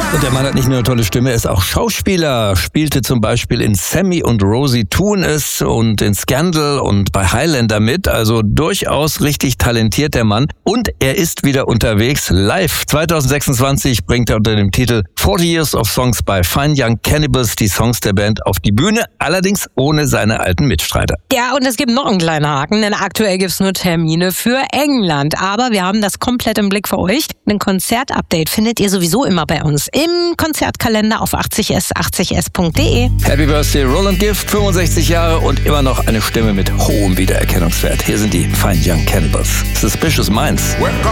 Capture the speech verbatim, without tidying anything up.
Und der Mann hat nicht nur eine tolle Stimme, er ist auch Schauspieler. Spielte zum Beispiel in Sammy und Rosie tun es und in Scandal und bei Highlander mit. Also durchaus richtig talentiert der Mann. Und er ist wieder unterwegs live. zwanzig sechsundzwanzig bringt er unter dem Titel forty Years of Songs by Fine Young Cannibals die Songs der Band auf die Bühne. Allerdings ohne seine alten Mitstreiter. Ja, und es gibt noch einen kleinen Haken, denn aktuell gibt's nur Termine für England. Aber wir haben das komplett im Blick für euch. Ein Konzertupdate findet ihr sowieso immer bei uns im Konzertkalender auf achtzig s achtzig s punkt de. Happy Birthday Roland Gift, fünfundsechzig Jahre und immer noch eine Stimme mit hohem Wiedererkennungswert. Hier sind die Fine Young Cannibals. Suspicious Minds.